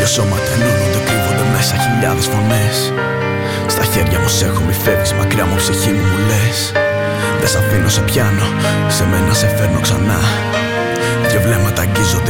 Δυο σώματα ενώνονται, κρύβονται μέσα χιλιάδες φωνές. Στα χέρια μου σ' έχω, μη φεύγεις μακριά μου, ψυχή μου, μου λες. Δεν σ' αφήνω, σε πιάνω, σε μένα σε φέρνω ξανά. Δυο βλέμματα αγγίζονται,